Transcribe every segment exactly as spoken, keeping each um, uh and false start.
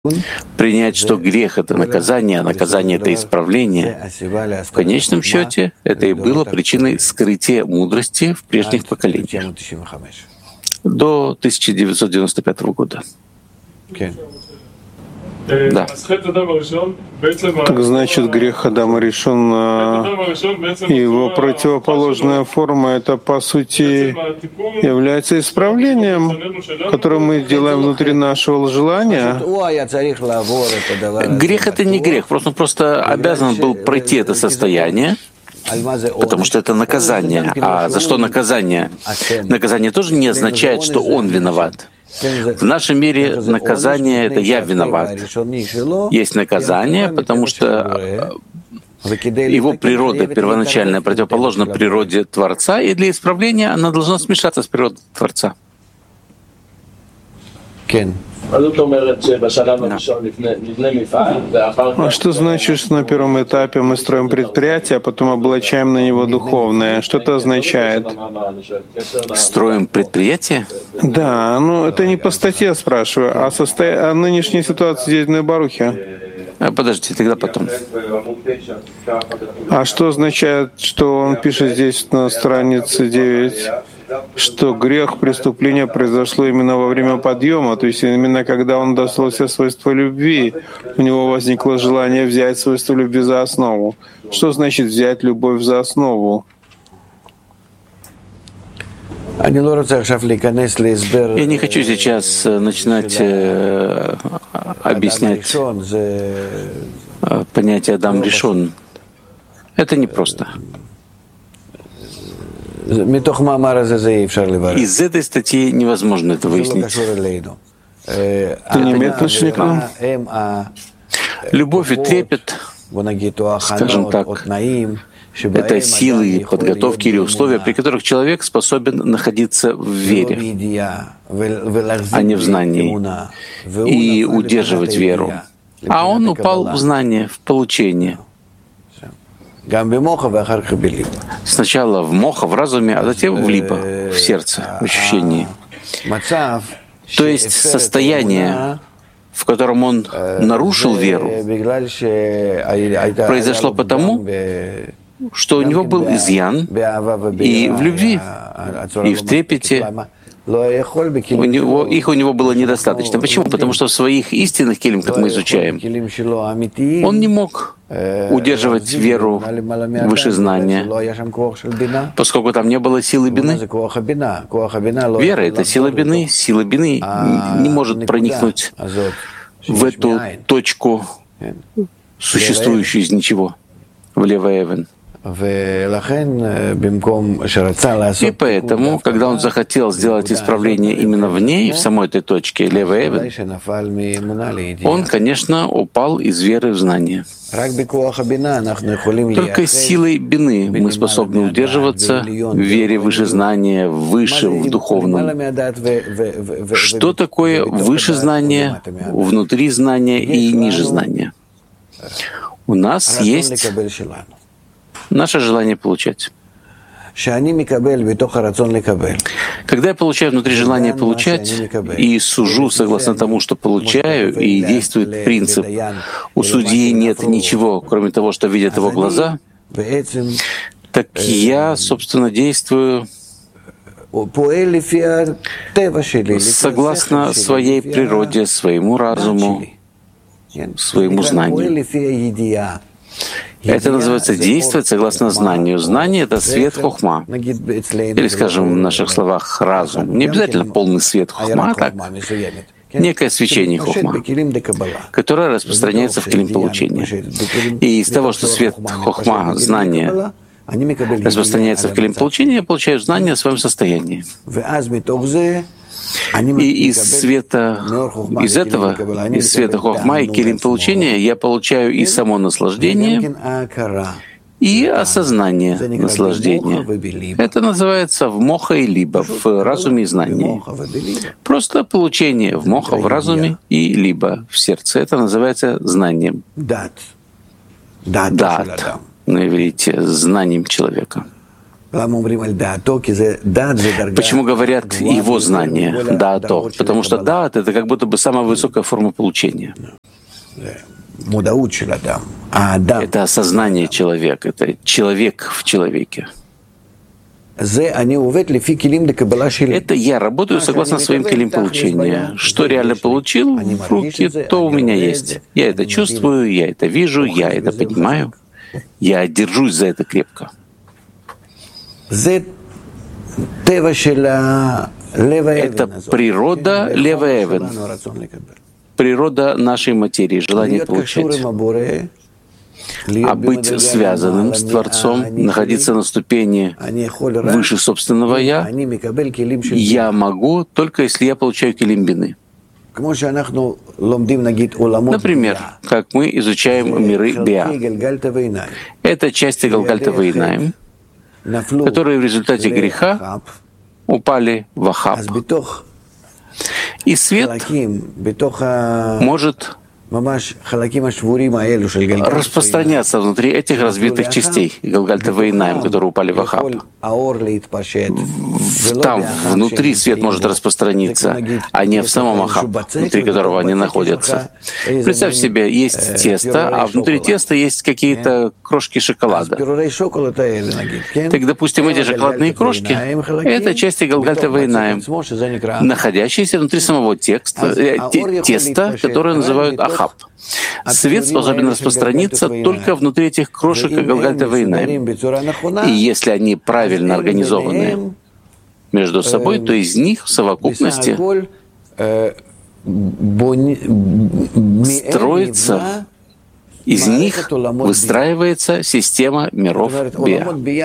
принять, что грех — это наказание, а наказание — это исправление, в конечном счете это и было причиной скрытия мудрости в прежних поколениях до тысяча девятьсот девяносто пятого года. Да. Так значит, грех Адама решен, его противоположная форма — это, по сути, является исправлением, которое мы делаем внутри нашего желания. Грех — это не грех, просто он просто обязан был пройти это состояние, потому что это наказание. А за что наказание? Наказание тоже не означает, что он виноват. В нашем мире наказание — это «я виноват». Есть наказание, потому что его природа первоначальная противоположна природе Творца, и для исправления она должна смешаться с природой Творца. А что значит, что на первом этапе мы строим предприятие, а потом облачаем на него духовное? Что это означает? Строим предприятие? Да, ну это не по статье спрашиваю, а, состо... а нынешней ситуации здесь на Барухе. А, подождите, тогда потом. А что означает, что он пишет здесь на странице девять? Что грех, преступление произошло именно во время подъема, то есть именно когда он достал все свойства любви, у него возникло желание взять свойства любви за основу. Что значит взять любовь за основу? Я не хочу сейчас начинать э, объяснять э, понятие «Адам решен». Это непросто. Из этой статьи невозможно это выяснить. Это не имеет отношения к нам. Любовь и трепет, скажем так, это силы подготовки или условия, при которых человек способен находиться в вере, а не в знании, и удерживать веру. А он упал в знание, в получение. Сначала в моха, в разуме, а затем в либо, в сердце, в ощущении. То есть состояние, в котором он нарушил веру, произошло потому, что у него был изъян и в любви, и в трепете. У него, их у него было недостаточно. Почему? Потому что в своих истинных келим, как мы изучаем, он не мог удерживать веру выше знания, поскольку там не было силы бины. Вера — это сила бины. Сила бины не может проникнуть в эту точку, существующую из ничего, в левый эвен. И поэтому, когда он захотел сделать исправление именно в ней, в самой этой точке, левый эвен, он, конечно, упал из веры в знание. Только силой бины мы способны удерживаться в вере выше знания, выше, в духовном. Что такое выше знания, внутри знания и ниже знания? У нас есть наше желание получать. Когда я получаю внутри желание получать и сужу согласно тому, что получаю, и действует принцип «у судьи нет ничего, кроме того, что видят его глаза», так я, собственно, действую согласно своей природе, своему разуму, своему знанию. Это называется действовать согласно знанию. Знание — это свет хохма. Или, скажем в наших словах, разум. Не обязательно полный свет хохма, а так некое свечение хохма, которое распространяется в келим получения. И из того, что свет хохма, знание, распространяется в келим получения, я получаю знание о своем состоянии. И из света, из этого, из света хохма и келим получения я получаю и само наслаждение, и осознание наслаждения. Это называется в моха и либо, в разуме и знании. Просто получение в моха, в разуме и либо в сердце. Это называется знанием. Дат. На иврите, знанием человека. Почему говорят его знание, даато? Потому что даат — это как будто бы самая высокая форма получения. Это осознание человека, это человек в человеке. Это я работаю согласно своим келим получения. Что реально получил в руки, то у меня есть. Я это чувствую, я это вижу, я это понимаю. Я держусь за это крепко. Это природа лева эвен, природа нашей материи, желание получать. А быть связанным с Творцом, находиться на ступени выше собственного «я», я могу, только если я получаю келим бины. Например, как мы изучаем миры Биа. Это части Галгальта Вейнаим, которые в результате греха упали в Ахаб. И свет может распространяться внутри этих разбитых частей Галгальта Вейнаим, которые упали в Ахаб. Там внутри свет может распространиться, а не в самом Ахаб, внутри которого они находятся. Представь себе, есть тесто, а внутри теста есть какие-то крошки шоколада. Так, допустим, эти шоколадные крошки — это части Галгальта Вейнаим, находящиеся внутри самого текста, э, теста, которое называют Ахаб. Свет способен распространиться только внутри этих крошек Галгальта Вейнаим. И если они правильно организованы между собой, то из них в совокупности строится, из них выстраивается система миров Биа.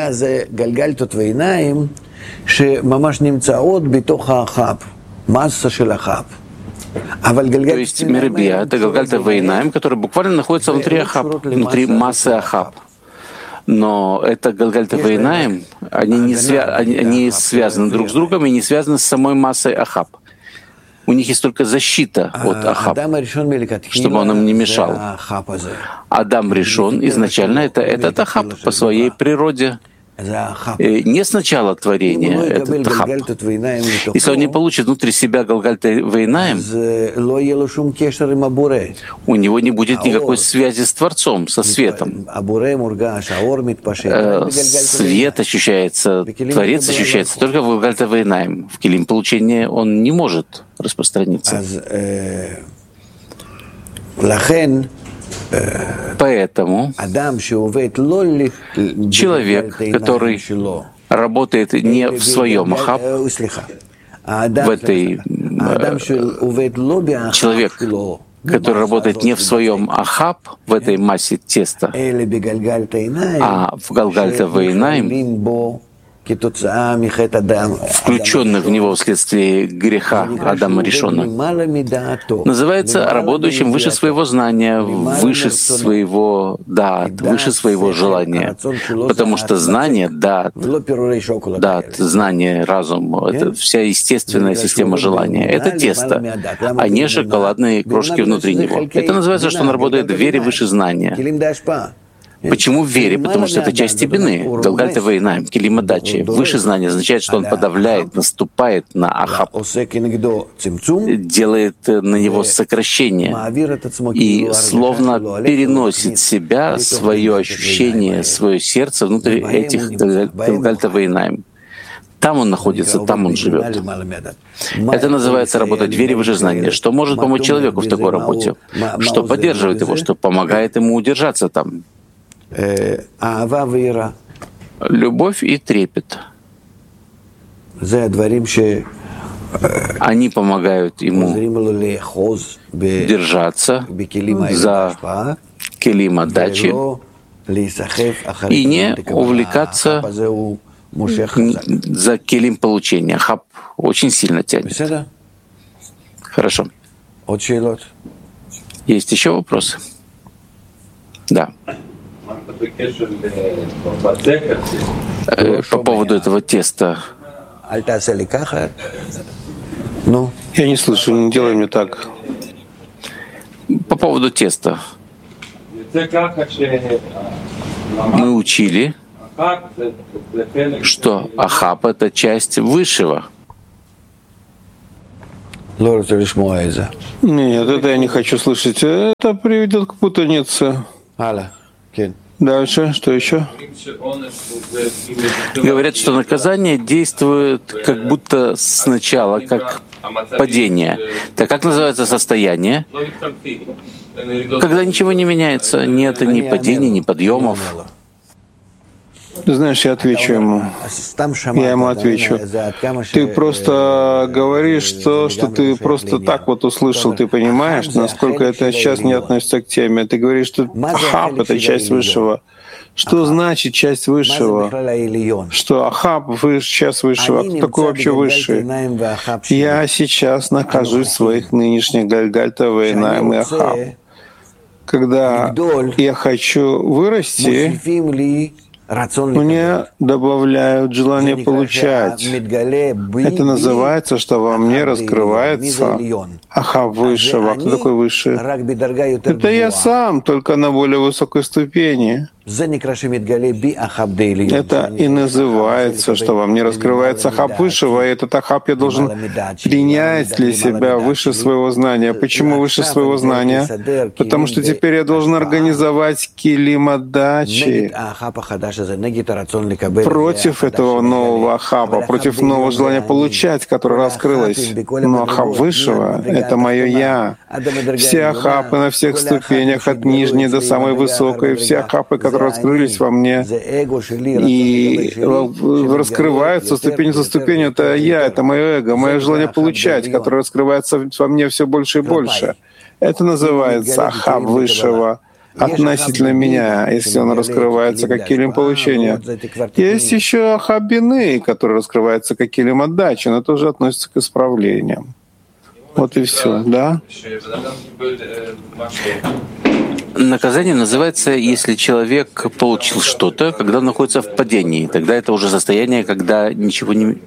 То есть миры Биа — это Галгальта Вейнаим, который буквально находится внутри Ахаб, внутри массы Ахаб. Но это Галгальта Вейнаим, они не свя... они, они связаны друг с другом и не связаны с самой массой Ахаб. У них есть только защита от Ахаб, чтобы он им не мешал. Адам Ришон изначально это этот Ахаб по своей природе. Не сначала творения, этот Ахаб. Если он не получит внутри себя Галгальта Вейнаим, у него не будет никакой связи с Творцом, со светом. Свет ощущается, Творец ощущается только в Галгальта Вейнаим. В келим получения он не может распространиться. Поэтому человек, который работает не в своем Ахаб, в этой человек, который работает не в своем Ахаб, в этой массе теста, а в Галгальта Вейнаим, включенный в него вследствие греха Адама Ришона, называется работающим выше своего знания, выше своего даат, выше своего желания. Потому что знание, даат, даат, знание, разум — это вся естественная система желания. Это тесто, а не шоколадные крошки внутри него. Это называется, что он работает в вере выше знания. Почему в вере? Потому что это часть бины. Галгальта Вейнаим, келим адачи. Выше знания означает, что он подавляет, наступает на Ахаб, делает на него сокращение и словно переносит себя, свое ощущение, свое сердце внутри этих Галгальта Вейнаим. Там он находится, там он живет. Это называется работать в вере выше знания. Что может помочь человеку в такой работе? Что поддерживает его, что помогает ему удержаться там? Любовь и трепет. Они помогают ему держаться за келим адачи и не увлекаться за келим получения. Ахаб очень сильно тянет. Хорошо. Есть еще вопросы? Да. По поводу этого теста. Я не слышу, не делай мне так. По поводу теста. Мы учили, что Ахаб — это часть Высшего. Нет, это я не хочу слышать. Это приведет к путанице. Дальше, что еще? Говорят, что наказание действует как будто сначала, как падение. Так как называется состояние? Когда ничего не меняется, нет ни падений, ни подъемов. Ты знаешь, я отвечу ему. Я ему отвечу. Ты просто говоришь то, что ты просто так вот услышал. Ты понимаешь, насколько это сейчас не относится к теме. Ты говоришь, что Ахаб — это часть Высшего. Что значит часть Высшего? Что Ахаб — часть Высшего. А кто такой вообще Высший? Я сейчас нахожусь в своих нынешних Гальгальта, Вейнаим и Ахаб. Когда я хочу вырасти, мне добавляют желание получать. Это называется, что во мне раскрывается Ахаб Высшего. Кто такой Высший? Это я сам, только на более высокой ступени. Это и называется, что во мне раскрывается Ахаб Высшего, и этот Ахаб я должен принять для себя выше своего знания. Почему выше своего знания? Потому что теперь я должен организовать килим отдачи против этого нового Ахаба, против нового желания получать, которое раскрылось. Но Ахаб Высшего — это мое «я». Все Ахабы на всех ступенях, от нижней до самой высокой, все Ахабы, которые раскрылись во мне и раскрываются ступень за ступенью, это я, это мое эго, мое желание получать, которое раскрывается во мне все больше и больше. Это называется Ахаб Высшего относительно меня, если он раскрывается как килим получения. Есть еще Ахаб Бины, который раскрывается как килим отдачи, но тоже относится к исправлениям. Вот и все, да? Наказание называется, если человек получил что-то, когда он находится в падении. Тогда это уже состояние, когда ничего не,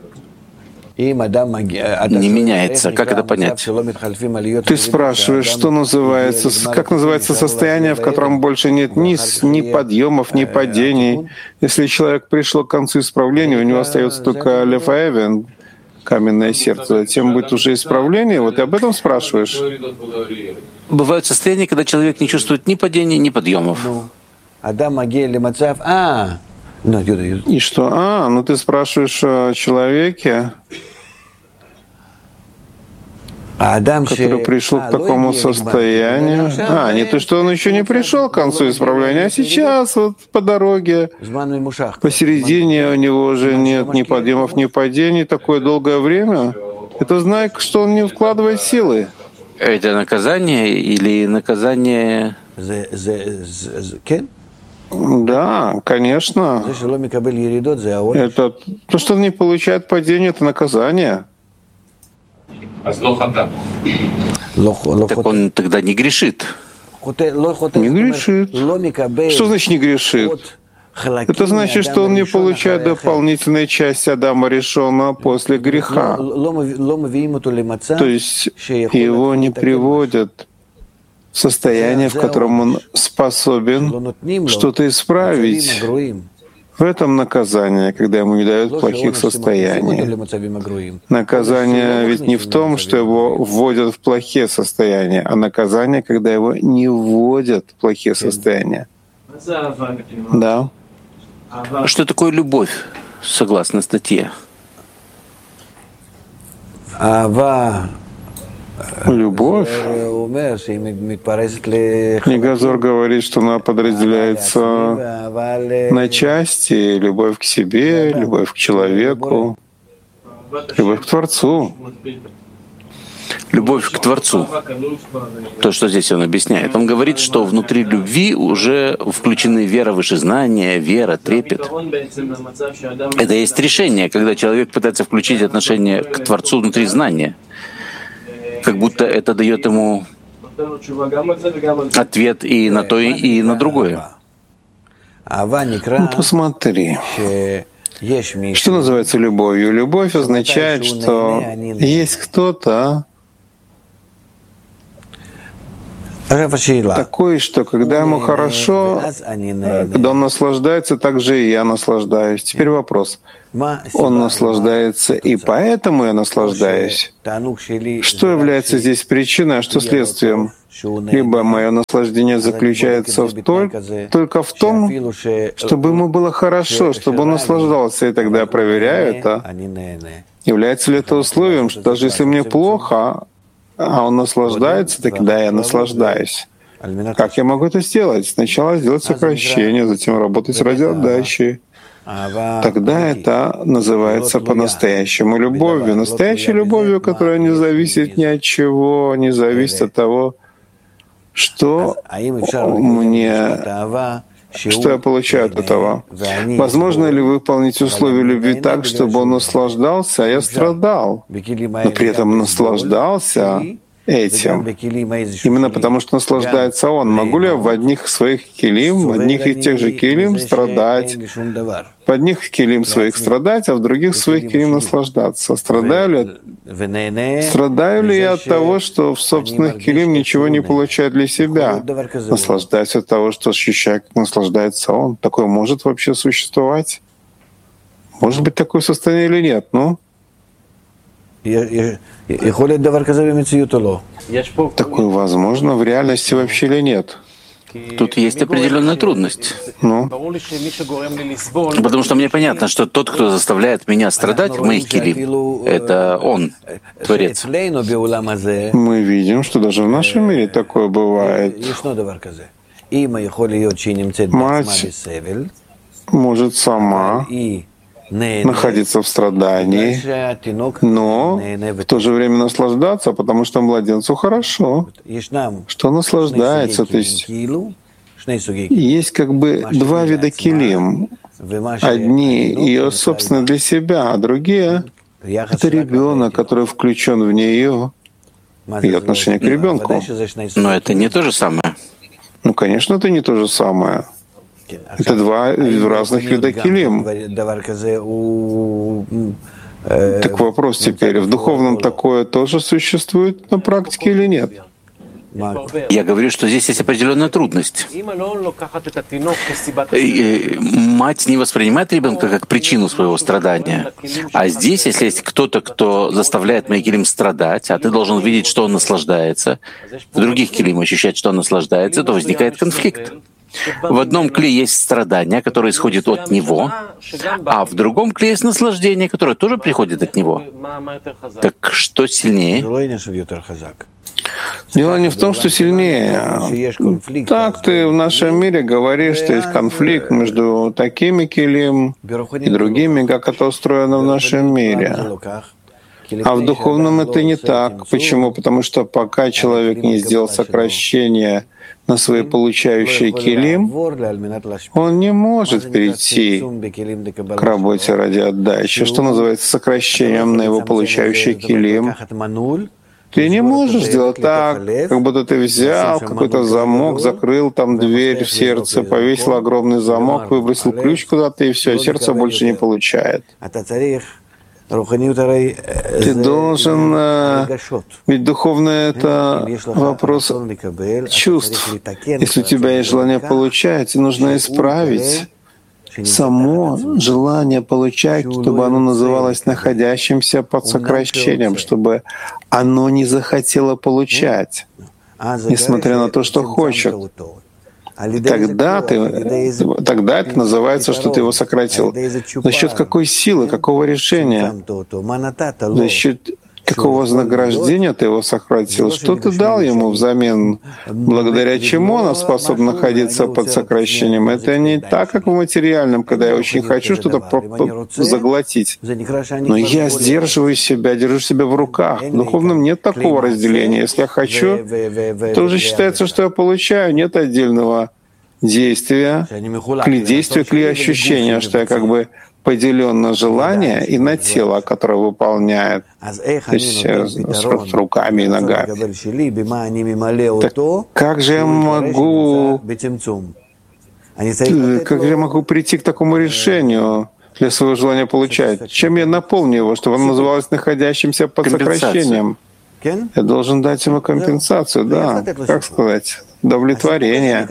не меняется. Как это понять? Ты спрашиваешь, что называется, как называется состояние, в котором больше нет ни, ни подъемов, ни падений. Если человек пришел к концу исправления, у него остается только лефаэвен, каменное сердце, затем будет уже исправление. Вот ты об этом спрашиваешь? Бывают состояния, когда человек не чувствует ни падений, ни подъемов. И что? А, ну ты спрашиваешь о человеке, который пришел к такому состоянию. А, не то, что он еще не пришел к концу исправления, а сейчас вот по дороге, посередине у него уже нет ни подъемов, ни падений, такое долгое время. Это знак, что он не вкладывает силы. Это наказание или наказание? Да, конечно. Это то, что он не получает падение, это наказание. Так он тогда не грешит. Не грешит. Что значит не грешит? Это значит, что он не получает дополнительной части Адама Ришона после греха. То есть его не приводят в состояние, в котором он способен что-то исправить. В этом наказание, когда ему не дают плохих состояний. Наказание ведь не в том, что его вводят в плохие состояния, а наказание, когда его не вводят в плохие состояния. Да. Что такое любовь, согласно статье? Любовь. Книга-Зор говорит, что она подразделяется на части: любовь к себе, любовь к человеку, любовь к Творцу. Любовь к Творцу. То, что здесь он объясняет. Он говорит, что внутри любви уже включены вера, вышезнание, вера, трепет. Это есть решение, когда человек пытается включить отношение к Творцу внутри знания. Как будто это дает ему ответ и на то, и на другое. Ну, посмотри. Что называется любовью? Любовь означает, что есть кто-то, такой, что когда ему хорошо, когда он наслаждается, так же и я наслаждаюсь. Теперь вопрос. Он наслаждается, и поэтому я наслаждаюсь. Что является здесь причиной, а что следствием? Либо мое наслаждение заключается в только, только в том, чтобы ему было хорошо, чтобы он наслаждался, и тогда я проверяю это. Является ли это условием, что даже если мне плохо, а он наслаждается, тогда я наслаждаюсь. Как я могу это сделать? Сначала сделать сокращение, затем работать ради отдачи. Тогда это называется по-настоящему любовью. Настоящей любовью, которая не зависит ни от чего, не зависит от того, что мне, что я получаю от этого. Возможно ли выполнить условия любви так, чтобы он наслаждался, а я страдал, но при этом наслаждался этим, именно потому что наслаждается он. Могу ли я в одних своих килим, в одних и тех же килим страдать, в одних килим своих страдать, а в других своих килим наслаждаться? Страдаю ли, страдаю ли я от того, что в собственных килим ничего не получаю для себя? Наслаждаюсь от того, что ощущаю, как наслаждается он. Такое может вообще существовать? Может быть такое состояние или нет? Ну? Такое возможно в реальности вообще или нет? Тут есть определенная трудность. Ну? Потому что мне понятно, что тот, кто заставляет меня страдать в моих килим, это он, Творец. Мы видим, что даже в нашем мире такое бывает. Мать может сама находиться в страдании, но в то же время наслаждаться, потому что младенцу хорошо, что наслаждается. То есть есть как бы два вида килим. Одни ее собственно для себя, а другие — это ребенок, который включен в нее, ее отношение к ребенку. Но это не то же самое. Ну, конечно, это не то же самое. Это два разных вида килим. Так вопрос теперь, в духовном такое тоже существует на практике или нет? Я говорю, что здесь есть определенная трудность. Мать не воспринимает ребенка как причину своего страдания. А здесь, если есть кто-то, кто заставляет мои килим страдать, а ты должен видеть, что он наслаждается, в других килим ощущать, что он наслаждается, то возникает конфликт. В одном кле есть страдание, которое исходит от него, а в другом кле есть наслаждение, которое тоже приходит от него. Так что сильнее? Дело не в том, что сильнее. Так ты в нашем мире говоришь, что есть конфликт между такими килим и другими, как это устроено в нашем мире. А в духовном это не так. Почему? Потому что пока человек не сделал сокращение на свои получающие килим, он не может перейти к работе ради отдачи. Что называется сокращением на его получающие килим? Ты не можешь сделать так, как будто ты взял какой-то замок, закрыл там дверь в сердце, повесил огромный замок, выбросил ключ куда-то, и все, сердце больше не получает. Ты должен, ведь духовное — это вопрос чувств. Если у тебя есть желание получать, нужно исправить само желание получать, чтобы оно называлось находящимся под сокращением, чтобы оно не захотело получать, несмотря на то, что хочет. Тогда, ты, тогда это называется, что ты его сократил. За счет какой силы, какого решения? За счет какого вознаграждения ты его сократил? Что ты дал ему взамен, благодаря чему он способен находиться под сокращением? Это не так, как в материальном, когда я очень хочу что-то заглотить. Но я сдерживаю себя, держу себя в руках. В духовном нет такого разделения. Если я хочу, то уже считается, что я получаю. Нет отдельного действия, кли действия, кли ощущения, что я как бы поделен на желание и на тело, которое выполняет, то есть с руками и ногами. Так как же я могу, как же я могу прийти к такому решению для своего желания получать? Чем я наполню его, чтобы оно называлось находящимся под сокращением? Я должен дать ему компенсацию, да. Как сказать? Удовлетворение.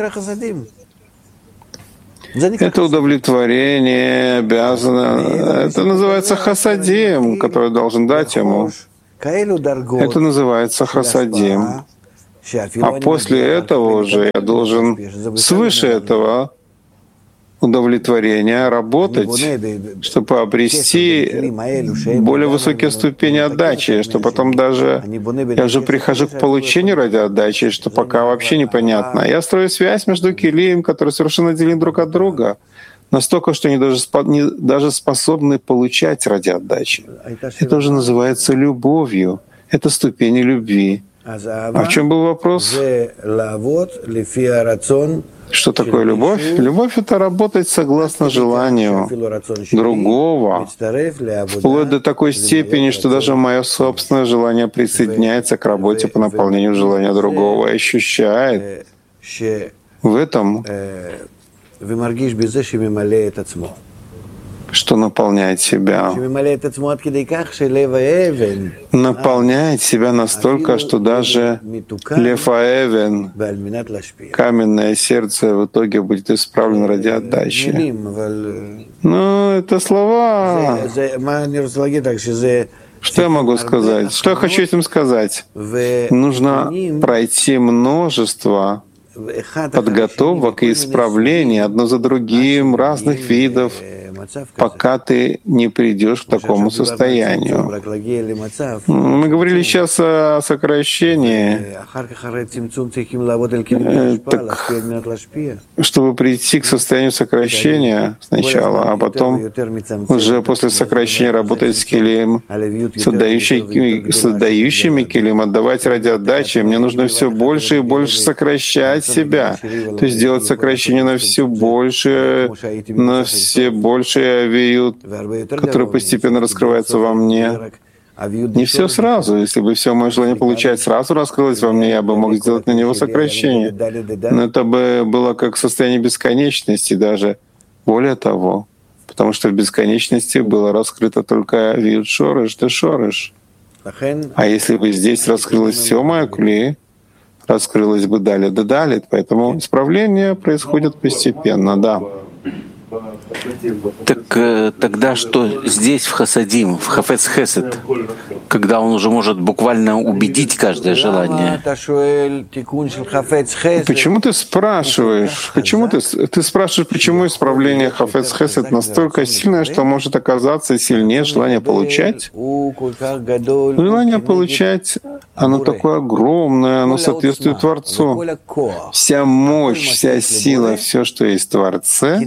Это удовлетворение обязано. Это называется хасадим, который должен дать ему. Это называется хасадим. А после этого уже я должен свыше этого удовлетворения работать, чтобы обрести более высокие ступени отдачи, что потом даже я уже прихожу к получению ради отдачи, что пока вообще непонятно. Я строю связь между килим, которые совершенно отделены друг от друга, настолько, что они даже, не, даже способны получать ради отдачи. Это уже называется любовью. Это ступени любви. А в чем был вопрос? Что такое любовь? Любовь — это работать согласно желанию другого, вплоть до такой степени, что даже мое собственное желание присоединяется к работе по наполнению желания другого и ощущает в этом, что наполняет себя. Наполняет себя настолько, что даже лефаэвен, каменное сердце, в итоге будет исправлено ради отдачи. Ну, это слова. Что я могу сказать? Что я хочу этим сказать? Нужно пройти множество подготовок и исправлений одно за другим, разных видов, пока ты не придешь к такому состоянию. Мы говорили сейчас о сокращении. Так, чтобы прийти к состоянию сокращения сначала, а потом уже после сокращения работать с килим, с отдающими, с отдающими килим, отдавать ради отдачи, мне нужно все больше и больше сокращать себя. То есть делать сокращение на все больше, на все больше авиют, который постепенно раскрывается во мне. Не все сразу. Если бы все мое желание получать сразу раскрылось во мне, я бы мог сделать на него сокращение. Но это бы было как состояние бесконечности даже. Более того, потому что в бесконечности было раскрыто только авиют шорыш да шорыш. А если бы здесь раскрылось все мое кли, раскрылось бы далее да далее. Поэтому исправление происходит постепенно, да. Так э, тогда что здесь в Хасадим, в Хафец Хесед, когда он уже может буквально убедить каждое желание? Почему ты спрашиваешь? Почему ты, ты спрашиваешь, почему исправление Хафец Хесед настолько сильное, что может оказаться сильнее желания получать? Желание получать, оно такое огромное, оно соответствует Творцу. Вся мощь, вся сила, все, что есть в Творце,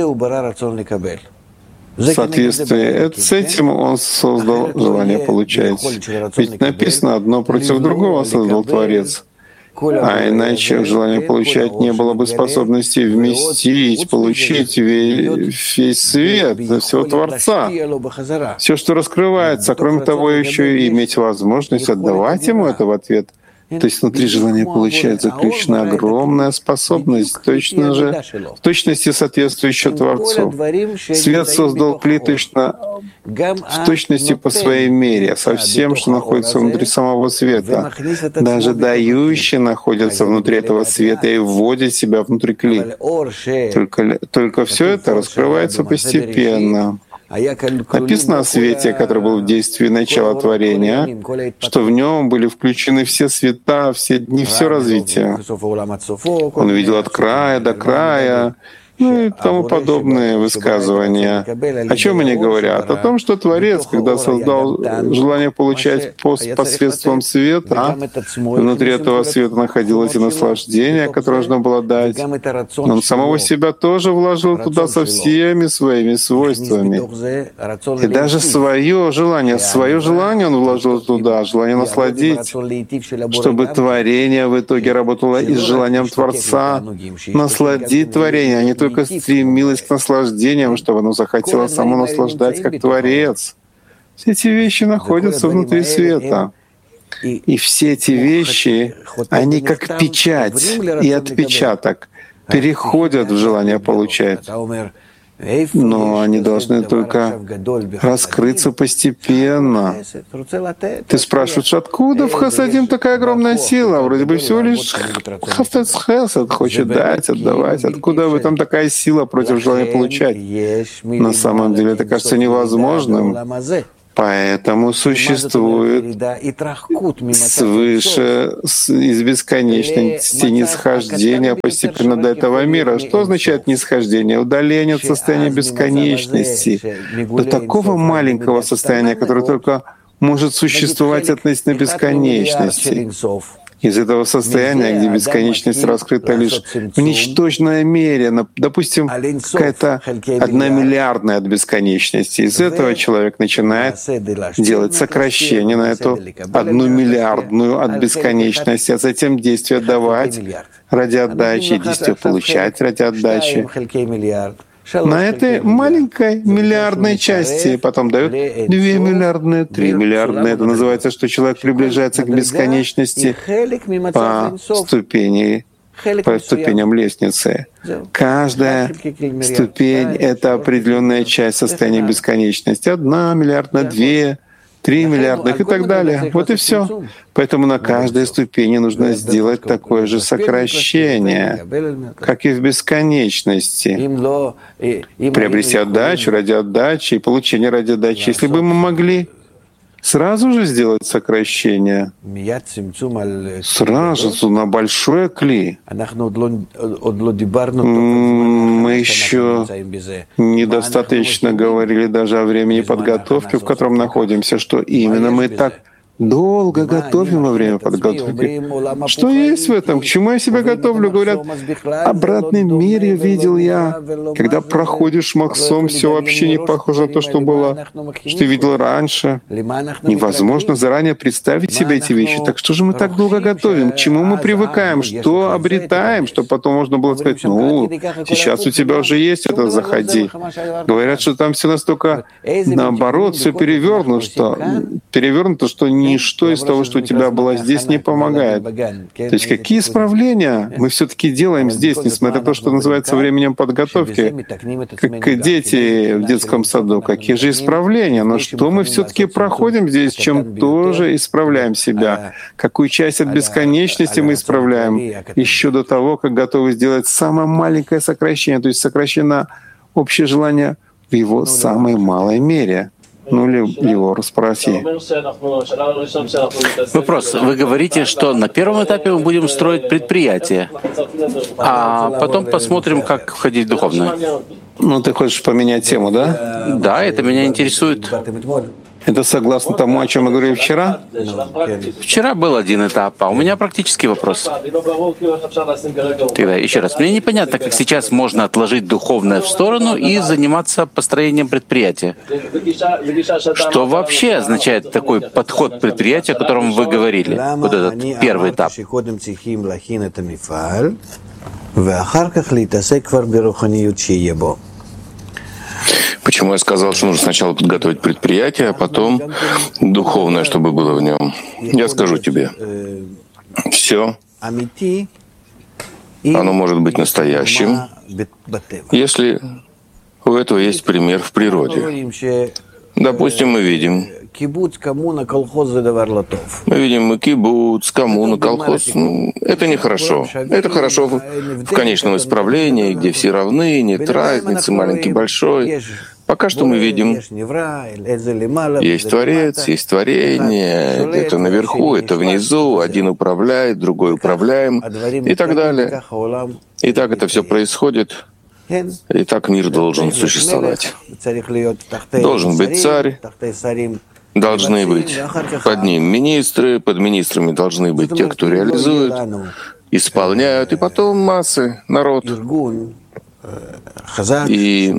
в соответствии с этим он создал желание получать. Ведь написано, одно против другого создал Творец. А иначе желание получать не было бы способности вместить, получить весь, весь свет всего Творца. Все, что раскрывается, кроме того, еще и иметь возможность отдавать ему это в ответ. То есть внутри желания получать заключена огромная способность, точно же, в точности соответствующая Творцу. Свет создал кли точно, в точности по своей мере, со всем, что находится внутри самого света. Даже дающий находится внутри этого света и вводит себя внутри кли. Только, только все это раскрывается постепенно. Написано о свете, который был в действии начала творения, что в нем были включены все света, все дни, все развитие. Он видел от края до края, ну и тому подобные высказывания. О чем они говорят? О том, что Творец, когда создал желание получать посредством света, внутри этого света находилось и наслаждение, которое нужно было дать. Он самого себя тоже вложил туда со всеми своими свойствами. И даже свое желание, свое желание он вложил туда, желание насладить, чтобы творение в итоге работало и с желанием Творца насладить творение, а не только только стремилась к наслаждениям, чтобы оно захотело само наслаждать как Творец. Все эти вещи находятся внутри света. И все эти вещи, они как печать и отпечаток переходят в желание получать. но они должны только раскрыться постепенно. Ты спрашиваешь, откуда в хасадим такая огромная сила? Вроде бы всего лишь хафец хесед хочет дать, отдавать. Откуда в этом такая сила против желания получать? На самом деле это кажется невозможным. Поэтому существует свыше из бесконечности нисхождение постепенно до этого мира. Что означает нисхождение? Удаление от состояния бесконечности до такого маленького состояния, которое только может существовать относительно бесконечности. Из этого состояния, где бесконечность раскрыта лишь в ничтожной мере, допустим, какая-то одна миллиардная от бесконечности, из этого человек начинает делать сокращение на эту одну миллиардную от бесконечности, а затем действие давать ради отдачи, и действие получать ради отдачи. На этой маленькой миллиардной части потом дают две миллиардные, три миллиардные. Это называется, что человек приближается к бесконечности по ступени, по ступеням лестницы. Каждая ступень — это определенная часть состояния бесконечности. Одна миллиардная, две, три миллиардных и так далее. Вот и все. Поэтому на каждой ступени нужно сделать такое же сокращение, как и в бесконечности. Приобрести отдачу ради отдачи и получение ради отдачи. Если бы мы могли сразу же сделать сокращение, сразу на большое кли, мы еще недостаточно говорили даже о времени подготовки, в котором находимся, что именно мы так долго готовим во время подготовки. Что есть в этом? К чему я себя готовлю? Говорят, обратный мир я видел я. Когда проходишь махсом, все вообще не похоже на то, что было, что ты видел раньше. Невозможно заранее представить себе эти вещи. Так что же мы так долго готовим? К чему мы привыкаем? Что обретаем? Чтобы потом можно было сказать, ну, сейчас у тебя уже есть это, заходи. Говорят, что там все настолько наоборот, все перевернуто, что, перевернуто, что не ничто из того, что у тебя было здесь, не помогает. То есть какие исправления мы все-таки делаем здесь, несмотря на то, что называется временем подготовки, как дети в детском саду? Какие же исправления? Но что мы все-таки проходим здесь, чем тоже исправляем себя? Какую часть от бесконечности мы исправляем еще до того, как готовы сделать самое маленькое сокращение, то есть сокращение на общее желание в его самой малой мере? Ну, или его расспроси. Вопрос. Вы говорите, что на первом этапе мы будем строить предприятие, а потом посмотрим, как входить в духовное. Ну, ты хочешь поменять тему, да? Да, это меня интересует. Это согласно тому, о чем мы говорили вчера? Вчера был один этап, а у меня практический вопрос. Тогда еще раз. Мне непонятно, как сейчас можно отложить духовное в сторону и заниматься построением предприятия. Что вообще означает такой подход к предприятию, о котором вы говорили? Вот этот первый этап. Почему я сказал, что нужно сначала подготовить предприятие, а потом духовное, чтобы было в нем? Я скажу тебе, все, оно может быть настоящим, если у этого есть пример в природе. Допустим, мы видим, мы видим кибуц, коммуна, колхоз. Это нехорошо. Это хорошо в конечном исправлении, где все равны, нет разницы, маленький, большой. Пока что мы видим, есть Творец, есть творение, это наверху, это внизу, один управляет, другой управляем и так далее. И так это все происходит, и так мир должен существовать. Должен быть царь, должны быть под ним министры, под министрами должны быть те, кто реализует, исполняют, и потом массы, народ. И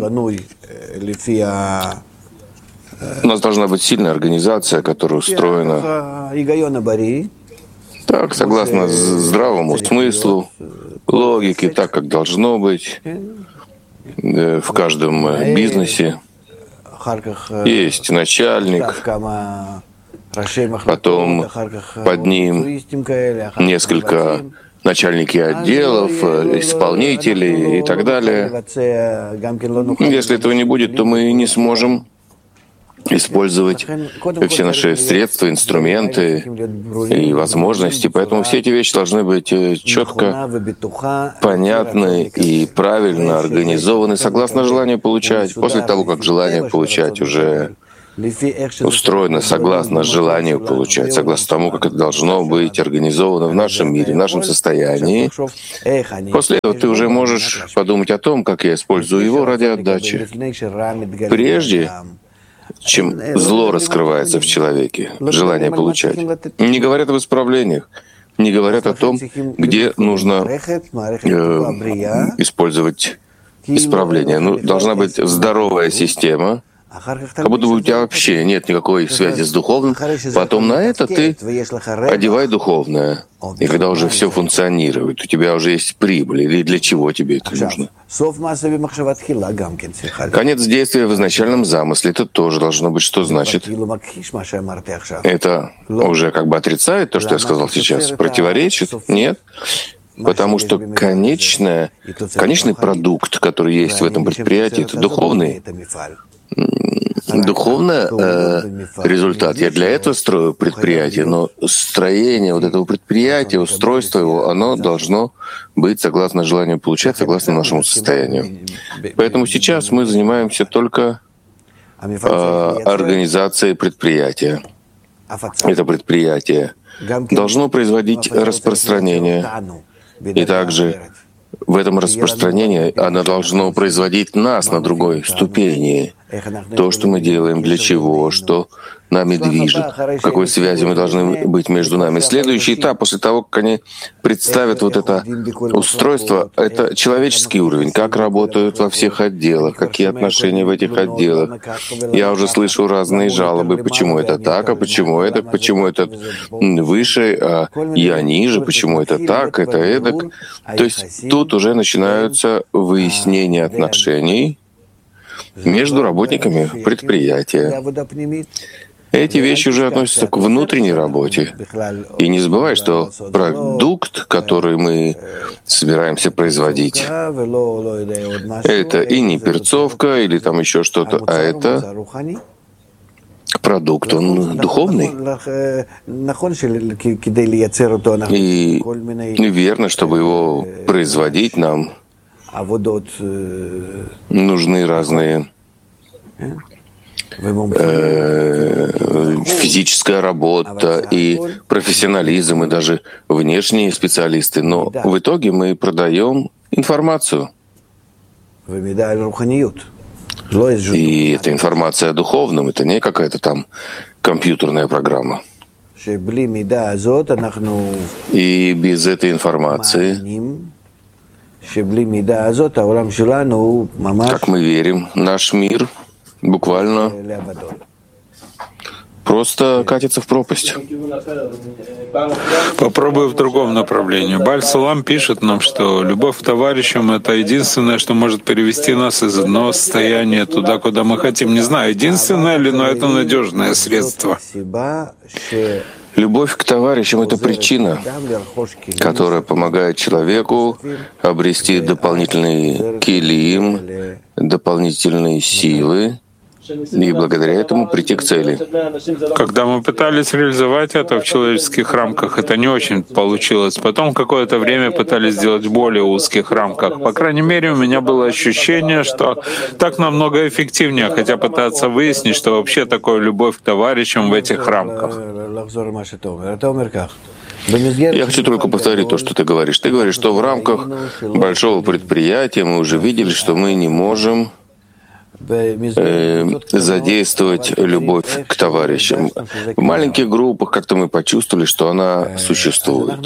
у нас должна быть сильная организация, которая устроена так, согласно здравому смыслу, логике, так, как должно быть в каждом бизнесе. Есть начальник, потом под ним несколько начальники отделов, исполнители и так далее. Если этого не будет, то мы не сможем использовать все наши средства, инструменты и возможности. Поэтому все эти вещи должны быть четко понятны и правильно организованы, согласно желанию получать. После того, как желание получать уже устроено согласно желанию получать, согласно тому, как это должно быть организовано в нашем мире, в нашем состоянии. После этого ты уже можешь подумать о том, как я использую его ради отдачи. Прежде чем зло раскрывается в человеке, желание получать. Не говорят об исправлениях, не говорят о том, где нужно э, использовать исправление. Ну, должна быть здоровая система, как будто бы у тебя вообще нет никакой связи с духовным. Потом на это ты одевай духовное. И когда уже все функционирует, у тебя уже есть прибыль, или для чего тебе это нужно? Конец действия в изначальном замысле. Это тоже должно быть, что значит? Это уже как бы отрицает то, что я сказал сейчас? Противоречит? Нет. Потому что конечное, конечный продукт, который есть в этом предприятии, это духовный. Духовный э, результат. Я для этого строю предприятие, но строение вот этого предприятия, устройство его, оно должно быть согласно желанию получать, согласно нашему состоянию. Поэтому сейчас мы занимаемся только э, организацией предприятия. Это предприятие должно производить распространение. И также в этом распространении оно должно производить нас на другой ступени. То, что мы делаем, для чего, что нами движет, в какой связи мы должны быть между нами. Следующий этап, после того, как они представят вот это устройство, это человеческий уровень, как работают во всех отделах, какие отношения в этих отделах. Я уже слышу разные жалобы, почему это так, а почему это, почему это выше, а я ниже, почему это так, это эдак. То есть тут уже начинаются выяснения отношений между работниками предприятия. Эти вещи уже относятся к внутренней работе. И не забывай, что продукт, который мы собираемся производить, это и не перцовка или там еще что-то, а это продукт, он духовный. И верно, чтобы его производить, нам нужны разные э, физическая работа и профессионализм, и даже внешние специалисты. Но в итоге мы продаем информацию. И эта информация о духовном, это не какая-то там компьютерная программа. И без этой информации, как мы верим, наш мир буквально просто катится в пропасть. Попробую в другом направлении. Бааль Сулам пишет нам, что любовь к товарищам — это единственное, что может перевести нас из одного состояния туда, куда мы хотим. Не знаю, единственное ли, но это надежное средство. Любовь к товарищам — это причина, которая помогает человеку обрести дополнительный килим, дополнительные силы, и благодаря этому прийти к цели. Когда мы пытались реализовать это в человеческих рамках, это не очень получилось. Потом какое-то время пытались сделать в более узких рамках. По крайней мере, у меня было ощущение, что так намного эффективнее, хотя пытаться выяснить, что вообще такое любовь к товарищам в этих рамках. Я хочу только повторить то, что ты говоришь. Ты говоришь, что в рамках большого предприятия мы уже видели, что мы не можем задействовать любовь к товарищам. В маленьких группах как-то мы почувствовали, что она существует.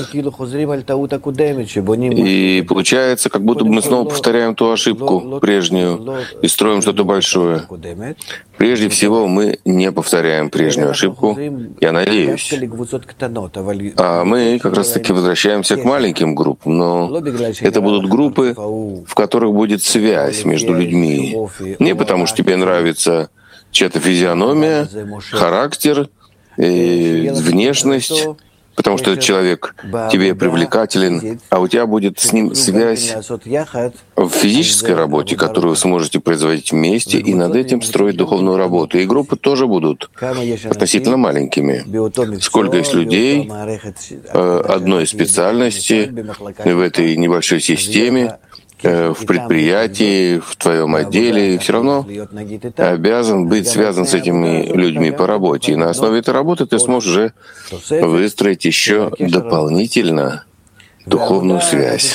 И получается, как будто бы мы снова повторяем ту ошибку прежнюю и строим что-то большое. Прежде всего, мы не повторяем прежнюю ошибку, я надеюсь. А мы как раз-таки возвращаемся к маленьким группам, но это будут группы, в которых будет связь между людьми. Не потому что тебе нравится чья-то физиономия, характер, и внешность потому что этот человек тебе привлекателен, а у тебя будет с ним связь в физической работе, которую вы сможете производить вместе, и над этим строить духовную работу. И группы тоже будут относительно маленькими. Сколько есть людей одной специальности в этой небольшой системе, в предприятии, в твоем отделе, все равно обязан быть связан с этими людьми по работе. И на основе этой работы ты сможешь уже выстроить еще дополнительно духовную связь.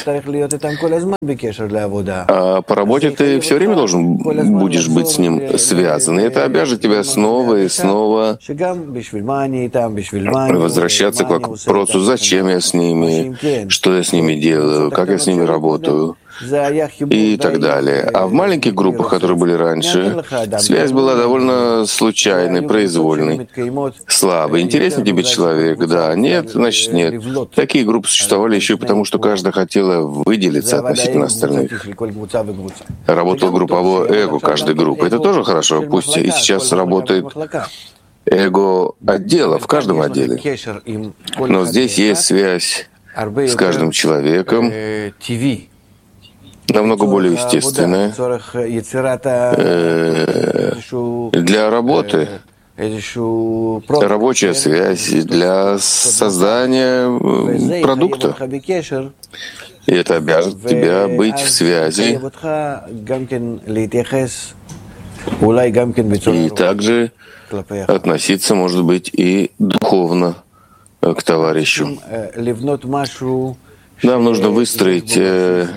А по работе ты все время должен будешь быть с ним связан. И это обяжет тебя снова и снова возвращаться к вопросу, зачем я с ними, что я с ними делаю, как я с ними работаю и так далее. А в маленьких группах, которые были раньше, связь была довольно случайной, произвольной, слабой. Интересен тебе человек? Да. Нет? Значит, нет. Такие группы существовали еще и потому, что каждая хотела выделиться относительно остальных. Работала групповое эго каждой группы. Это тоже хорошо. Пусть и сейчас работает эго отдела в каждом отделе. Но здесь есть связь с каждым человеком, намного более естественная для работы, рабочая связь для создания продукта. И это обяжет тебя быть в связи и также относиться, может быть, и духовно к товарищу. Нам нужно выстроить э,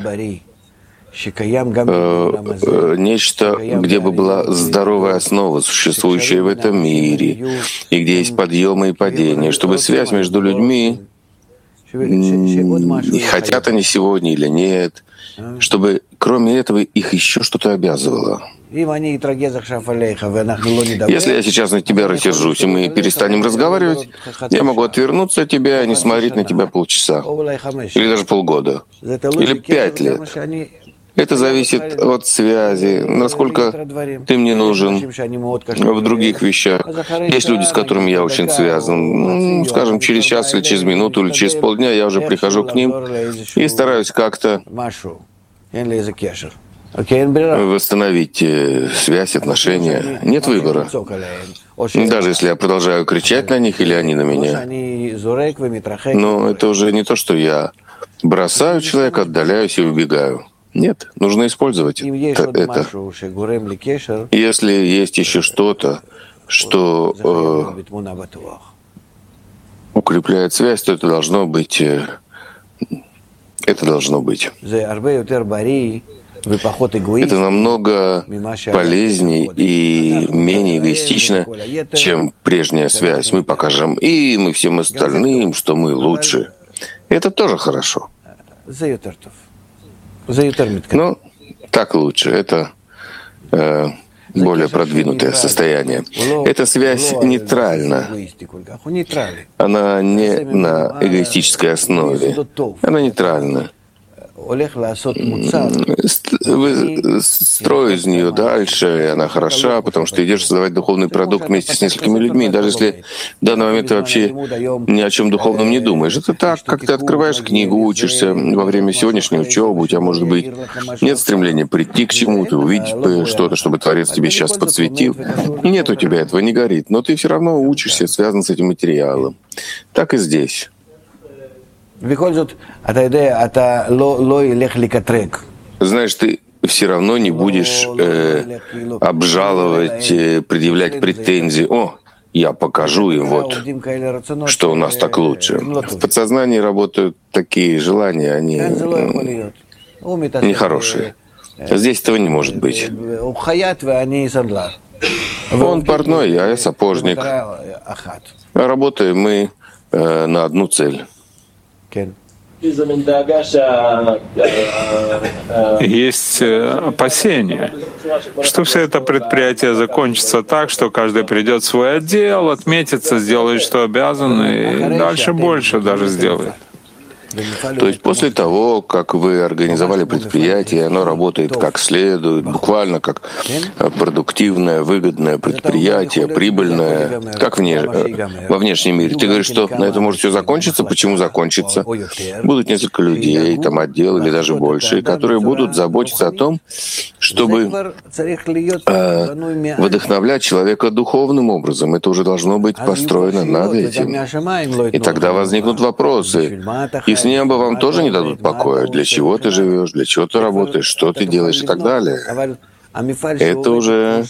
э, нечто, где бы была здоровая основа, существующая в этом мире, и где есть подъемы и падения, чтобы связь между людьми, хотят они сегодня или нет, чтобы кроме этого их еще что-то обязывало. Если я сейчас на тебя рассержусь, и мы перестанем разговаривать, я могу отвернуться от тебя и не смотреть на тебя полчаса, или даже полгода, или пять лет. Это зависит от связи, насколько ты мне нужен в других вещах. Есть люди, с которыми я очень связан. Ну, скажем, через час или через минуту, или через полдня я уже прихожу к ним и стараюсь как-то восстановить связь, отношения. Нет выбора. Даже если я продолжаю кричать на них, или они на меня. Но это уже не то, что я бросаю человека, отдаляюсь и убегаю. Нет, нужно использовать это. Если есть еще что-то, что э, укрепляет связь, то это должно быть. Э, это должно быть. Это намного полезней и менее эгоистично, чем прежняя связь. Мы покажем им и всем остальным, что мы лучше. Это тоже хорошо. Но так лучше. Это э, более продвинутое состояние. Эта связь нейтральна. Она не на эгоистической основе. Она нейтральна. Строй из нее дальше, и она хороша, потому что идешь создавать духовный продукт вместе с несколькими людьми, даже если в данный момент ты вообще ни о чем духовном не думаешь. Это так, как ты открываешь книгу, учишься во время сегодняшней учебы, у тебя, может быть, нет стремления прийти к чему-то, увидеть что-то, чтобы Творец тебе сейчас подсветил. Нет у тебя этого, не горит, но ты все равно учишься, связан с этим материалом. Так и здесь. Знаешь, ты все равно не будешь э, обжаловать, э, предъявлять претензии. О, я покажу им вот, что у нас так лучше. В подсознании работают такие желания, они э, нехорошие. Здесь этого не может быть. Он портной, а я сапожник. Работаем мы э, на одну цель. Есть опасения, что все это предприятие закончится так, что каждый придет в свой отдел, отметится, сделает, что обязан, и дальше больше даже сделает. То есть после того, как вы организовали предприятие, оно работает как следует, буквально как продуктивное, выгодное предприятие, прибыльное, как вне, во внешнем мире. Ты говоришь, что на этом может все закончиться. Почему закончится? Будут несколько людей, там отдел или даже больше, которые будут заботиться о том, чтобы э, вдохновлять человека духовным образом. Это уже должно быть построено над этим. И тогда возникнут вопросы. И с неба вам тоже не дадут покоя. Для чего ты живешь, для чего ты работаешь, что ты делаешь и так далее. Это уже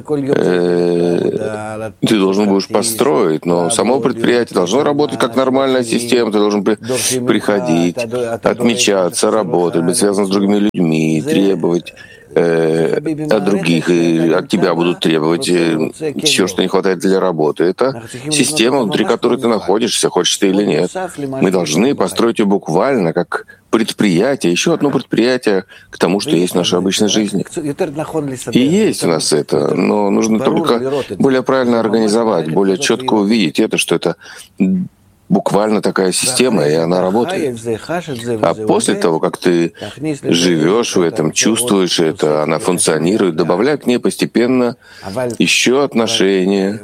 э, ты должен будешь построить, но само предприятие должно работать как нормальная система, ты должен при, приходить, отмечаться, работать, быть связан с другими людьми, требовать э, от других, и от тебя будут требовать э, все, что не хватает для работы. Это система, внутри которой ты находишься, хочешь ты или нет. Мы должны построить ее буквально как предприятие, еще одно предприятие к тому, что есть в нашей обычной жизни. И есть у нас это, но нужно только более правильно организовать, более четко увидеть это, что это буквально такая система, и она работает. А после того, как ты живешь в этом, чувствуешь это, она функционирует, добавляй к ней постепенно еще отношения.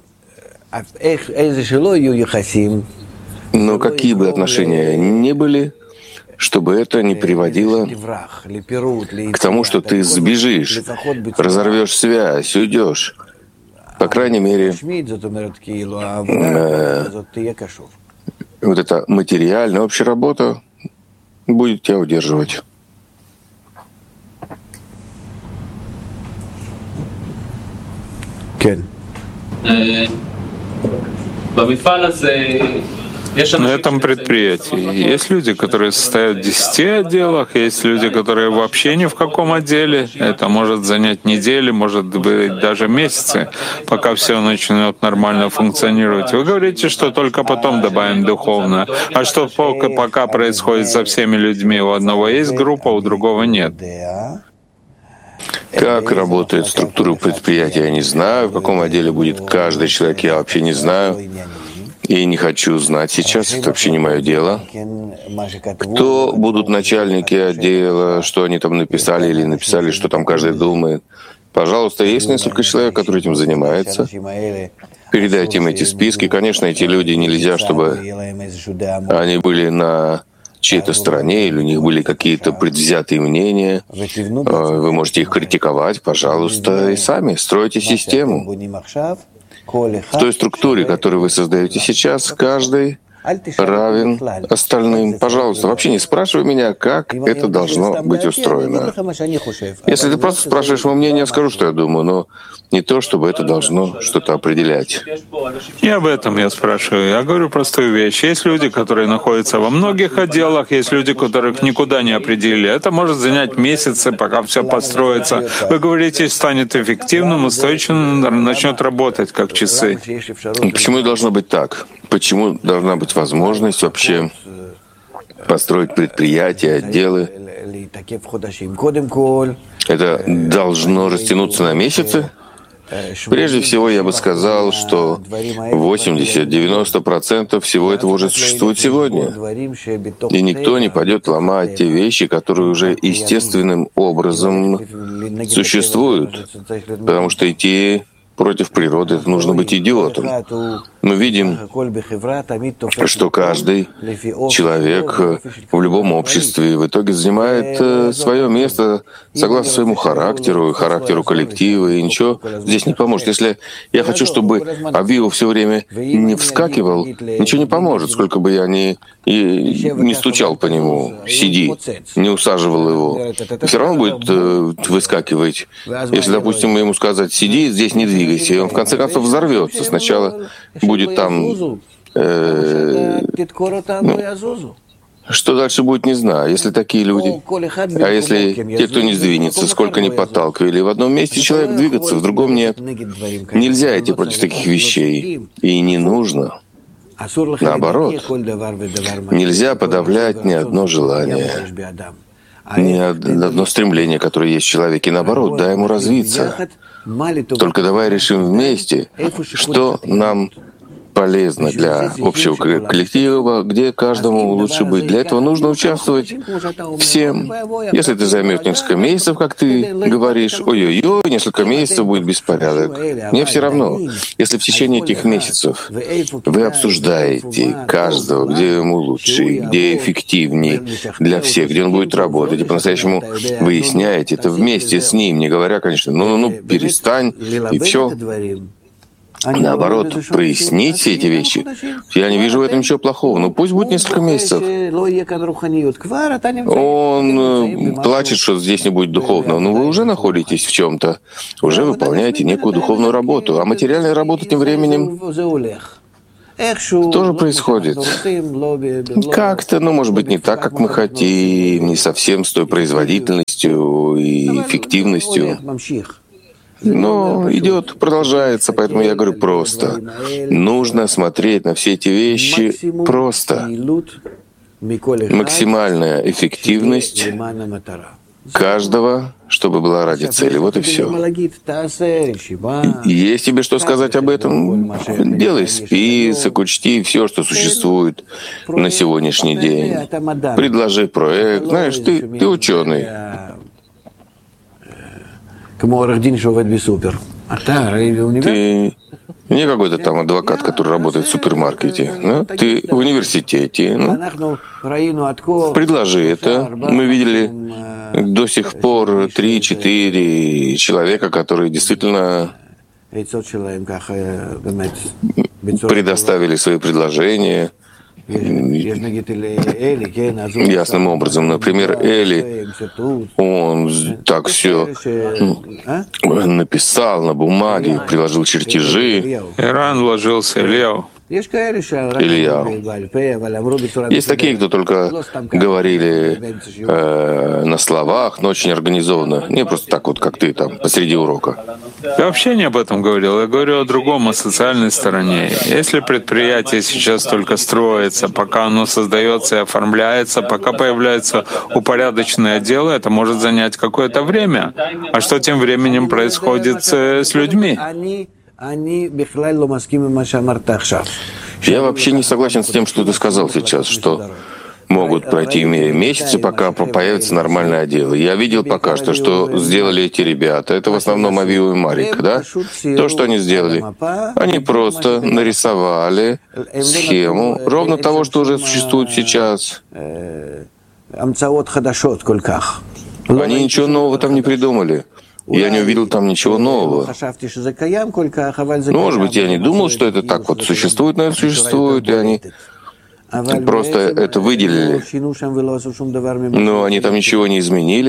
Но какие бы отношения ни были, чтобы это не приводило к тому, что ты сбежишь, разорвешь связь, уйдешь. По крайней мере, э, вот эта материальная общая работа будет тебя удерживать. Кен. На этом предприятии есть люди, которые состоят в десяти отделах, есть люди, которые вообще ни в каком отделе. Это может занять недели, может быть даже месяцы, пока все начнет нормально функционировать. Вы говорите, что только потом добавим духовное. А что пока, пока происходит со всеми людьми? У одного есть группа, у другого нет. Как работает структура предприятия, я не знаю. В каком отделе будет каждый человек, я вообще не знаю. И не хочу знать сейчас, это вообще не мое дело. Кто будут начальники отдела, что они там написали или написали, что там каждый думает. Пожалуйста, есть несколько человек, которые этим занимаются. Передайте им эти списки. Конечно, эти люди нельзя, чтобы они были на чьей-то стороне, или у них были какие-то предвзятые мнения. Вы можете их критиковать, пожалуйста, и сами стройте систему. В той структуре, которую вы создаете сейчас, каждый равен остальным. Пожалуйста, вообще не спрашивай меня, как это должно быть устроено. Если ты просто спрашиваешь мое мнение, я скажу, что я думаю, но не то, чтобы это должно что-то определять. Не об этом я спрашиваю. Я говорю простую вещь. Есть люди, которые находятся во многих отделах, есть люди, которых никуда не определили. Это может занять месяцы, пока все построится. Вы говорите, станет эффективным, устойчивым, начнет работать, как часы. Почему должно быть так? Почему должна быть возможность вообще построить предприятия, отделы? Это должно растянуться на месяцы? Прежде всего, я бы сказал, что восемьдесят-девяносто процентов всего этого уже существует сегодня. И никто не пойдет ломать те вещи, которые уже естественным образом существуют. Потому что идти против природы — это нужно быть идиотом. Мы видим, что каждый человек в любом обществе в итоге занимает свое место согласно своему характеру, характеру коллектива, и ничего здесь не поможет. Если я хочу, чтобы Авиу все время не вскакивал, ничего не поможет, сколько бы я ни, и не стучал по нему, сиди, не усаживал его. Все равно будет э, выскакивать. Если, допустим, ему сказать, сиди, здесь не двигайся, и он в конце концов взорвется. Сначала будет там... Э, ну, что дальше будет, не знаю, если такие люди. А если те, кто не сдвинется, сколько ни подталкивали, в одном месте человек двигаться, в другом нет. Нельзя идти против таких вещей. И не нужно. Наоборот, нельзя подавлять ни одно желание, ни одно стремление, которое есть в человеке. Наоборот, дай ему развиться. Только давай решим вместе, что нам полезно для общего коллектива, где каждому лучше быть. Для этого нужно участвовать всем. Если ты займешь несколько месяцев, как ты говоришь, ой-ой-ой, несколько месяцев будет беспорядок. Мне все равно. Если в течение этих месяцев вы обсуждаете каждого, где ему лучше, где эффективнее для всех, где он будет работать, и по-настоящему выясняете это вместе с ним, не говоря, конечно, ну-ну-ну, перестань, и все. Наоборот, прояснить все эти вещи. Я не вижу в этом ничего плохого. Ну пусть будет несколько месяцев. Он э, плачет, что здесь не будет духовного. Но вы уже находитесь в чем-то, уже выполняете некую духовную работу. А материальная работа тем временем тоже происходит. Как-то, ну, может быть, не так, как мы хотим, не совсем с той производительностью и эффективностью. Но идет, продолжается, поэтому я говорю просто. Нужно смотреть на все эти вещи просто. Максимальная эффективность каждого, чтобы была ради цели. Вот и все. Есть тебе что сказать об этом? Делай список, учти все, что существует на сегодняшний день. Предложи проект. Знаешь, ты, ты ученый. Ты не какой-то там адвокат, который работает в супермаркете. Да? Ты в университете. Ну, предложи это. Мы видели до сих пор три-четыре человека, которые действительно предоставили свои предложения ясным образом. Например, Эли, он так все написал на бумаге, приложил чертежи. Иран вложился, Ильяу. Илья. Есть такие, кто только говорили э, на словах, но очень организованно. Не просто так вот, как ты там, посреди урока. Я вообще не об этом говорил. Я говорю о другом, о социальной стороне. Если предприятие сейчас только строится, пока оно создается и оформляется, пока появляются упорядоченные отделы, это может занять какое-то время. А что тем временем происходит с, с людьми? Я вообще не согласен с тем, что ты сказал сейчас, что могут пройти месяцы, пока появятся нормальные отделы. Я видел пока что, что сделали эти ребята. Это в основном Авиу и Марик, да? То, что они сделали. Они просто нарисовали схему ровно того, что уже существует сейчас. Они ничего нового там не придумали. Я не увидел там ничего нового. Ну, может быть, я не думал, что это так вот существует, но это существует, и они просто это выделили. Но они там ничего не изменили.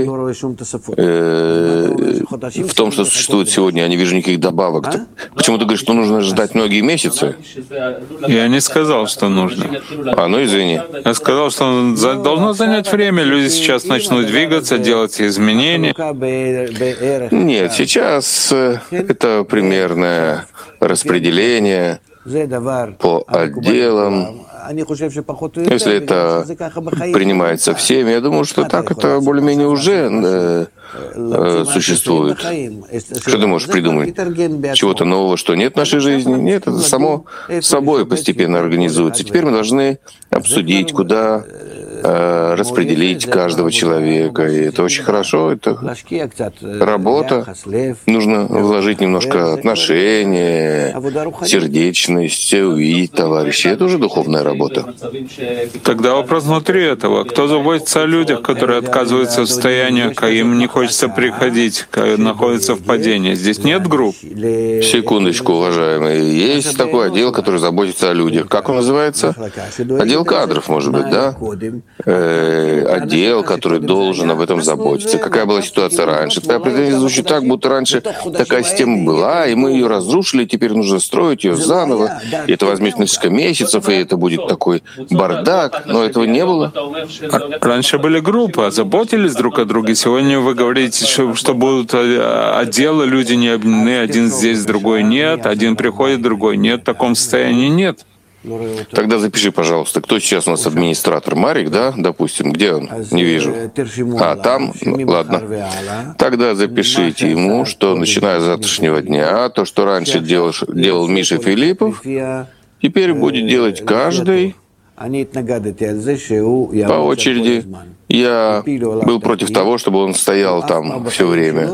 В том, что существует сегодня, я не вижу никаких добавок. Почему ты говоришь, что нужно ждать многие месяцы? Я не сказал, что нужно. А, ну извини. Я сказал, что должно занять время. Люди сейчас начнут двигаться, делать изменения. Нет, сейчас это примерное распределение по отделам. Если это принимается всеми, я думаю, что так это более-менее уже э, э, существует. Что ты можешь придумать? Чего-то нового, что нет в нашей жизни? Нет, это само собой постепенно организуется. Теперь мы должны обсудить, куда э, распределить каждого человека. И это очень хорошо, это работа. Нужно вложить немножко отношения, сердечность, увидеть товарищей. Это уже духовная работа. Тогда вопрос внутри этого. Кто заботится о людях, которые отказываются от состояния, к им не хочется приходить, находятся в падении? Здесь нет групп? Секундочку, уважаемые. Есть такой отдел, который заботится о людях. Как он называется? Отдел кадров, может быть, да? Э, отдел, который должен об этом заботиться. Какая была ситуация раньше? Твоя претензия звучит так, будто раньше такая система была, и мы ее разрушили, и теперь нужно строить ее заново. И это возьмет несколько месяцев, и это будет такой бардак, но этого не было. Раньше были группы, заботились друг о друге. Сегодня вы говорите, что, что будут отделы, люди не объединены, один здесь, другой нет, один приходит, другой нет. В таком состоянии нет. Тогда запиши, пожалуйста, кто сейчас у нас администратор? Марик, да, допустим? Где он? Не вижу. А, там? Ладно. Тогда запишите ему, что начиная с завтрашнего дня, то, что раньше делал, делал Миша Филиппов, теперь будет делать каждый по очереди. Я был против того, чтобы он стоял там все время.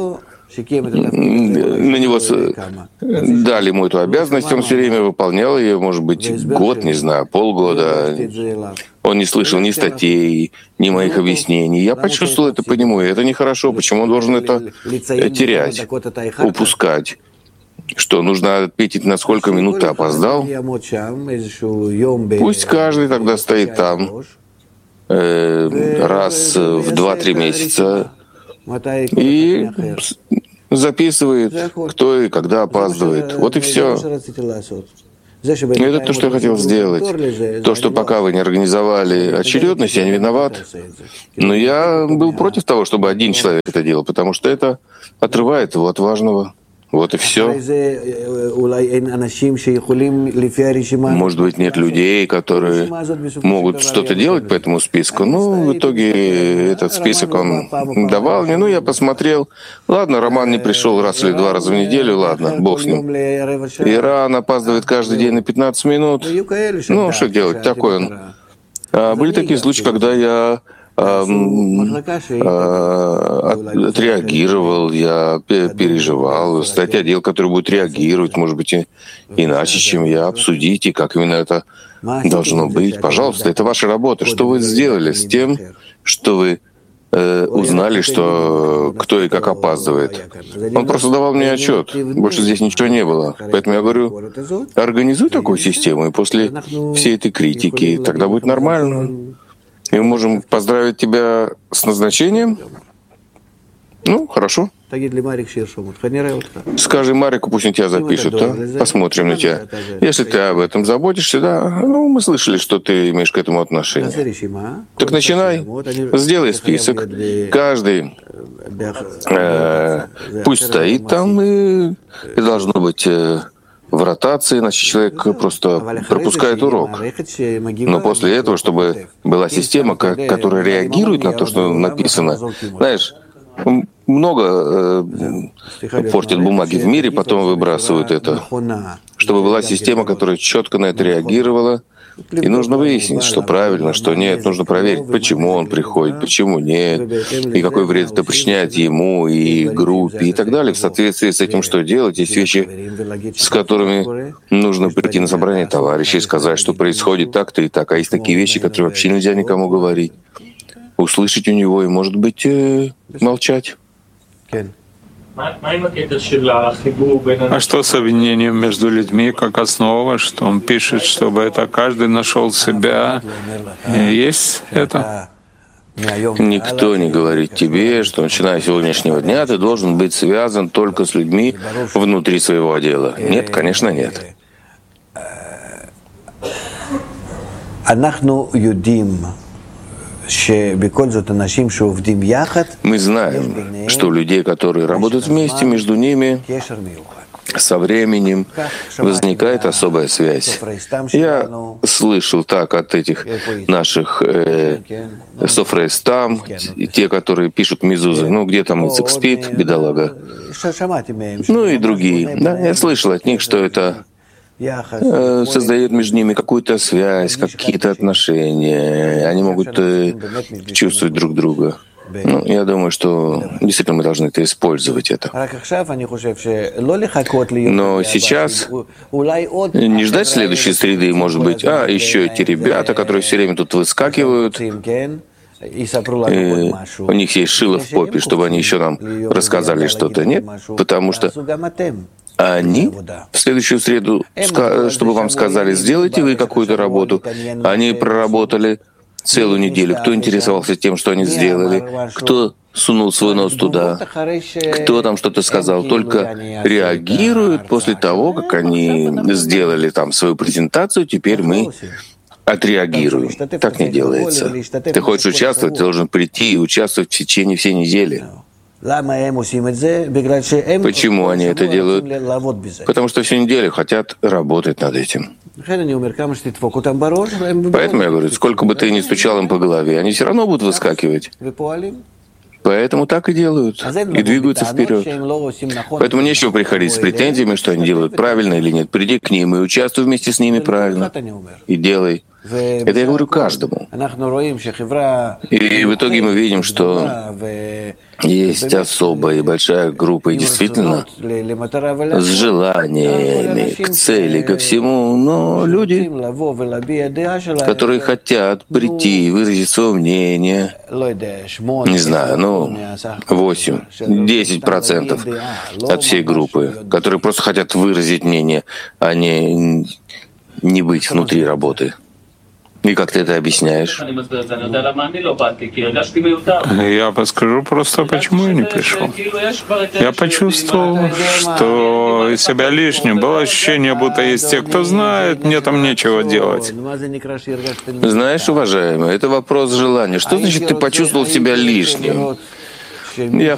На него дали ему эту обязанность, он все время выполнял ее, может быть, год, не знаю, полгода. Он не слышал ни статей, ни моих объяснений. Я почувствовал это по нему, и это нехорошо. Почему он должен это терять, упускать? Что, нужно отметить, на сколько минут ты опоздал? Пусть каждый тогда стоит там э, раз в два-три месяца и записывает, кто и когда опаздывает. Вот и все. Это то, что я хотел сделать. То, что пока вы не организовали очередность, я не виноват. Но я был против того, чтобы один человек это делал, потому что это отрывает его от важного. Вот и все. Может быть, нет людей, которые могут что-то делать по этому списку. Ну, в итоге этот список он давал мне. Ну, я посмотрел. Ладно, Роман не пришел раз или два раза в неделю. Ладно, бог с ним. Иран опаздывает каждый день на пятнадцать минут. Ну, что делать? Такой он. А были такие случаи, когда я отреагировал, я переживал. Стать отдел, который будет реагировать, может быть, иначе, чем я. Обсудите, как именно это должно быть. Пожалуйста, это ваша работа. Что вы сделали с тем, что вы э, узнали, что кто и как опаздывает? Он просто давал мне отчет. Больше здесь ничего не было. Поэтому я говорю, организуй такую систему, и после всей этой критики тогда будет нормально. И мы можем поздравить тебя с назначением. Ну, хорошо. Скажи Марику, пусть он тебя запишет, а? Посмотрим на тебя. Если ты об этом заботишься, да, ну, мы слышали, что ты имеешь к этому отношение. Так начинай, сделай список. Каждый э, пусть стоит там, и, и должно быть... Э, в ротации, иначе человек просто пропускает урок. Но после этого, чтобы была система, которая реагирует на то, что написано, знаешь, много э, портят бумаги в мире, потом выбрасывают это. Чтобы была система, которая четко на это реагировала, и нужно выяснить, что правильно, что нет. Нужно проверить, почему он приходит, почему нет, и какой вред это причиняет ему, и группе, и так далее. В соответствии с этим, что делать, есть вещи, с которыми нужно прийти на собрание товарищей и сказать, что происходит так-то и так. А есть такие вещи, которые вообще нельзя никому говорить. Услышать у него и, может быть, э, молчать. А что с объединением между людьми как основа, что он пишет, чтобы это каждый нашел себя? Есть это? Никто не говорит тебе, что начиная с сегодняшнего дня ты должен быть связан только с людьми внутри своего отдела. Нет, конечно, нет. Мы знаем, что у людей, которые работают вместе, между ними со временем возникает особая связь. Я слышал так от этих наших э, софрейстам, те, которые пишут мизузы, ну где там Ицек спит, бедолага, ну и другие. Да, я слышал от них, что это э, создает между ними какую-то связь, какие-то отношения. Они могут э, чувствовать друг друга. Ну, я думаю, что действительно мы должны это использовать, это. Но сейчас не ждать следующей среды, может быть, а еще эти ребята, которые все время тут выскакивают, и у них есть шило в попе, чтобы они еще нам рассказали что-то. Нет, потому что они в следующую среду, чтобы вам сказали, сделайте вы какую-то работу, они проработали целую неделю. Кто интересовался тем, что они сделали? Кто сунул свой нос туда? Кто там что-то сказал? Только реагируют после того, как они сделали там свою презентацию, теперь мы отреагируем. Так не делается. Ты хочешь участвовать, ты должен прийти и участвовать в течение всей недели. Почему они это делают? Потому что всю неделю хотят работать над этим. Поэтому я говорю, сколько бы ты ни стучал им по голове, они все равно будут выскакивать. Поэтому так и делают, и двигаются вперед. Поэтому нечего приходить с претензиями, что они делают правильно или нет. Приди к ним и участвуй вместе с ними правильно. И делай. Это я говорю каждому. И в итоге мы видим, что есть особая и большая группа, и действительно, с желаниями, к цели, ко всему, но люди, которые хотят прийти и выразить свое мнение, не знаю, ну, восемь-десять процентов от всей группы, которые просто хотят выразить мнение, а не, не быть внутри работы. И как ты это объясняешь? Я подскажу просто, почему я не пришел. Я почувствовал, что себя лишним. Было ощущение, будто есть те, кто знает, мне там нечего делать. Знаешь, уважаемый, это вопрос желания. Что значит, ты почувствовал себя лишним? Я